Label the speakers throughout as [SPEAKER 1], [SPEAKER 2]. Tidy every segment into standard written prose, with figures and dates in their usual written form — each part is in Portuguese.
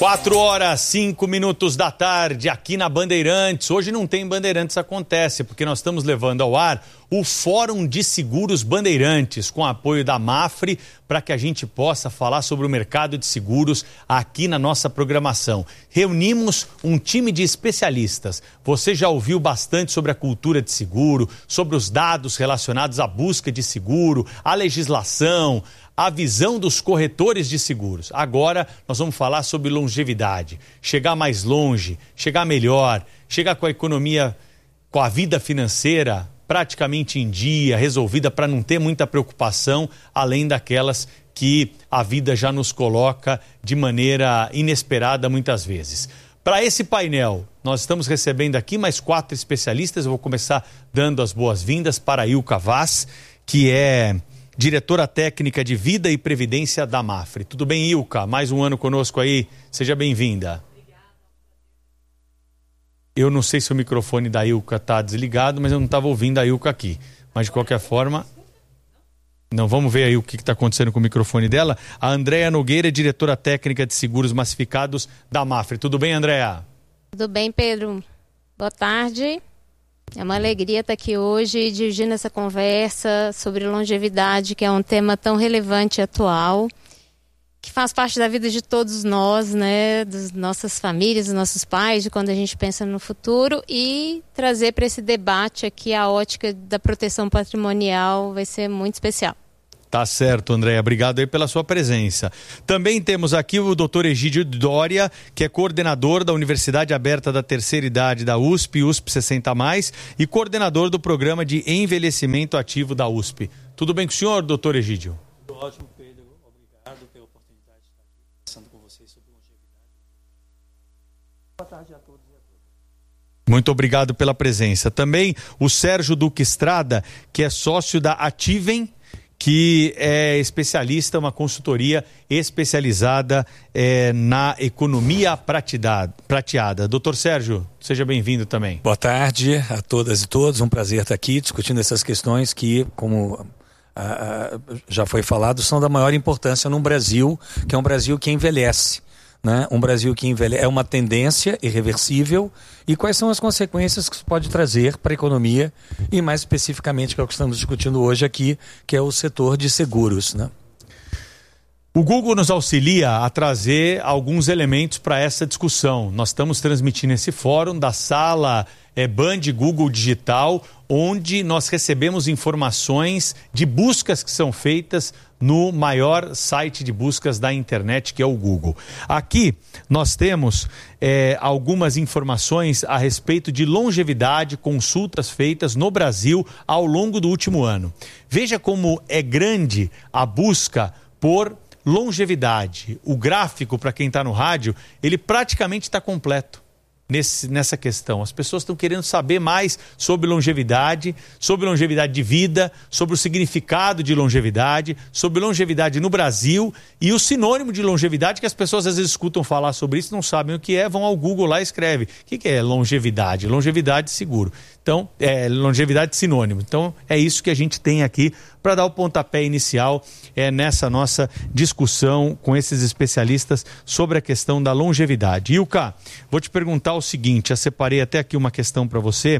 [SPEAKER 1] 4h05 da tarde, aqui na Bandeirantes. Hoje não tem Bandeirantes Acontece, porque nós estamos levando ao ar o Fórum de Seguros Bandeirantes, com apoio da Mafre, para que a gente possa falar sobre o mercado de seguros aqui na nossa programação. Reunimos um time de especialistas. Você já ouviu bastante sobre a cultura de seguro, sobre os dados relacionados à busca de seguro, a legislação, a visão dos corretores de seguros. Agora nós vamos falar sobre longevidade, chegar mais longe, chegar melhor, chegar com a economia, com a vida financeira praticamente em dia, resolvida, para não ter muita preocupação, além daquelas que a vida já nos coloca de maneira inesperada muitas vezes. Para esse painel, nós estamos recebendo aqui mais 4 especialistas. Eu vou começar dando as boas-vindas para a Ilka Vaz, que é diretora técnica de Vida e Previdência da Mafre. Tudo bem, Ilka? Mais um ano conosco aí. Seja bem-vinda. Eu não sei se o microfone da Ilka está desligado, mas eu não estava ouvindo a Ilka aqui. Mas, de qualquer forma... Não, vamos ver aí o que está acontecendo com o microfone dela. A Andréa Nogueira, diretora técnica de seguros massificados da Mafre. Tudo bem, Andréa?
[SPEAKER 2] Tudo bem, Pedro. Boa tarde. É uma alegria estar aqui hoje dirigindo essa conversa sobre longevidade, que é um tema tão relevante e atual, que faz parte da vida de todos nós, né, das nossas famílias, dos nossos pais, de quando a gente pensa no futuro, e trazer para esse debate aqui a ótica da proteção patrimonial vai ser muito especial.
[SPEAKER 1] Tá certo, Andréa. Obrigado aí pela sua presença. Também temos aqui o Dr. Egídio Doria, que é coordenador da Universidade Aberta da Terceira Idade da USP 60+, e coordenador do Programa de Envelhecimento Ativo da USP. Tudo bem com o senhor, doutor Egídio?
[SPEAKER 3] Tudo ótimo, Pedro. Obrigado pela oportunidade de estar aqui conversando com vocês sobre longevidade. Boa tarde a todos e a todas.
[SPEAKER 1] Muito obrigado pela presença. Também o Sérgio Duque Estrada, que é sócio da Ativem, que é especialista, uma consultoria especializada na economia prateada. Doutor Sérgio, seja bem-vindo também.
[SPEAKER 3] Boa tarde a todas e todos, um prazer estar aqui discutindo essas questões que, como já foi falado, são da maior importância num Brasil, que é um Brasil que envelhece, né? Um Brasil que envelhece é uma tendência irreversível. E quais são as consequências que isso pode trazer para a economia e, mais especificamente, que é o que estamos discutindo hoje aqui, que é o setor de seguros, né?
[SPEAKER 1] O Google nos auxilia a trazer alguns elementos para essa discussão. Nós estamos transmitindo esse fórum da sala Band Google Digital, onde nós recebemos informações de buscas que são feitas no maior site de buscas da internet, que é o Google. Aqui nós temos algumas informações a respeito de longevidade, consultas feitas no Brasil ao longo do último ano. Veja como é grande a busca por longevidade. O gráfico, para quem está no rádio, ele praticamente está completo nessa questão. As pessoas estão querendo saber mais sobre longevidade de vida, sobre o significado de longevidade, sobre longevidade no Brasil e o sinônimo de longevidade, que as pessoas às vezes escutam falar sobre isso, não sabem o que é, vão ao Google lá e escrevem. O que é longevidade? Longevidade seguro. Então, longevidade sinônimo. Então, é isso que a gente tem aqui para dar o pontapé inicial nessa nossa discussão com esses especialistas sobre a questão da longevidade. Ilka, vou te perguntar o seguinte, eu separei até aqui uma questão para você,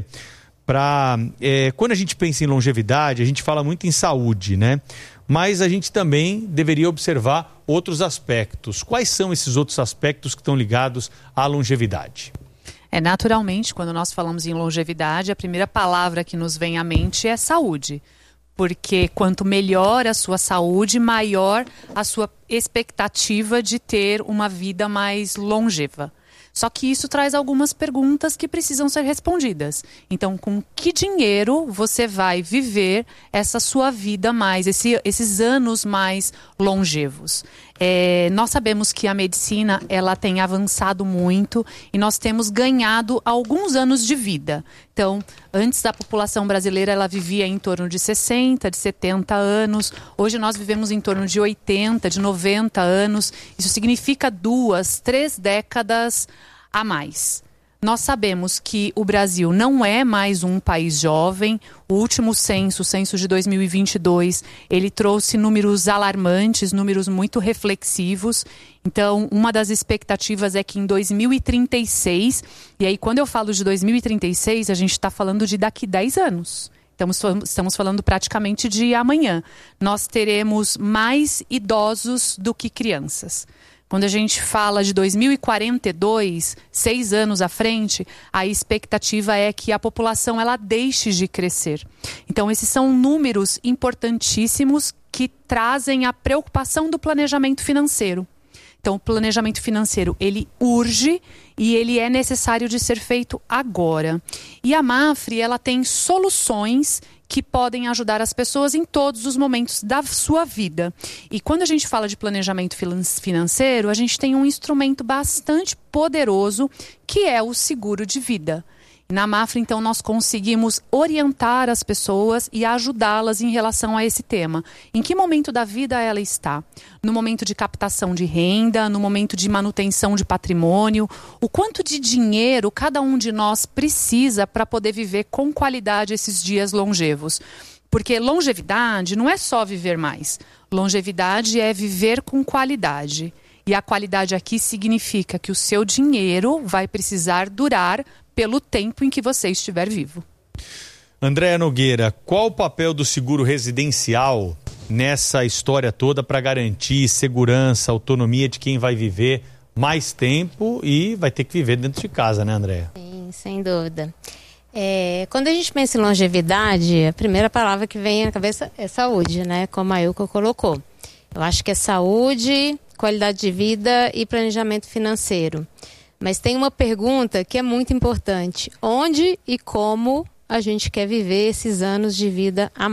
[SPEAKER 1] quando a gente pensa em longevidade, a gente fala muito em saúde, né? Mas a gente também deveria observar outros aspectos. Quais são esses outros aspectos que estão ligados à longevidade?
[SPEAKER 4] Naturalmente, quando nós falamos em longevidade, a primeira palavra que nos vem à mente é saúde. Porque quanto melhor a sua saúde, maior a sua expectativa de ter uma vida mais longeva. Só que isso traz algumas perguntas que precisam ser respondidas. Então, com que dinheiro você vai viver essa sua vida mais, esses anos mais longevos? Nós sabemos que a medicina ela tem avançado muito e nós temos ganhado alguns anos de vida. Então, antes a população brasileira ela vivia em torno de 60, de 70 anos. Hoje nós vivemos em torno de 80, de 90 anos. Isso significa 2, 3 décadas a mais. Nós sabemos que o Brasil não é mais um país jovem. O último censo, o censo de 2022, ele trouxe números alarmantes, números muito reflexivos. Então, uma das expectativas é que em 2036, e aí quando eu falo de 2036, a gente está falando de daqui 10 anos. Estamos falando praticamente de amanhã. Nós teremos mais idosos do que crianças. Quando a gente fala de 2042, 6 anos à frente, a expectativa é que a população ela deixe de crescer. Então, esses são números importantíssimos que trazem a preocupação do planejamento financeiro. Então, o planejamento financeiro, ele urge e ele é necessário de ser feito agora. E a Mafre, ela tem soluções que podem ajudar as pessoas em todos os momentos da sua vida. E quando a gente fala de planejamento financeiro, a gente tem um instrumento bastante poderoso, que é o seguro de vida. Na Mafre, então, nós conseguimos orientar as pessoas e ajudá-las em relação a esse tema. Em que momento da vida ela está? No momento de captação de renda, no momento de manutenção de patrimônio, o quanto de dinheiro cada um de nós precisa para poder viver com qualidade esses dias longevos. Porque longevidade não é só viver mais. Longevidade é viver com qualidade. E a qualidade aqui significa que o seu dinheiro vai precisar durar pelo tempo em que você estiver vivo.
[SPEAKER 1] Andréa Nogueira, qual o papel do seguro residencial nessa história toda para garantir segurança, autonomia de quem vai viver mais tempo e vai ter que viver dentro de casa, né, Andréa?
[SPEAKER 2] Sim, sem dúvida. Quando a gente pensa em longevidade, a primeira palavra que vem à cabeça é saúde, né? Como a Ilka colocou. Eu acho que é saúde, qualidade de vida e planejamento financeiro. Mas tem uma pergunta que é muito importante. Onde e como a gente quer viver esses anos de vida a